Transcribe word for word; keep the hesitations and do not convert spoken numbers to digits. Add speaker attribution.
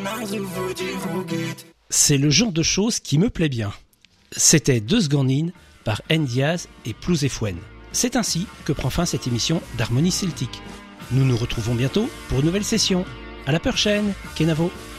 Speaker 1: C'est le genre de choses qui me plaît bien. C'était Deux Sgannin par N. Diaz et Plouz et Fouenne. C'est ainsi que prend fin cette émission d'Harmonie Celtique. Nous nous retrouvons bientôt pour une nouvelle session. À la prochaine, Kenavo.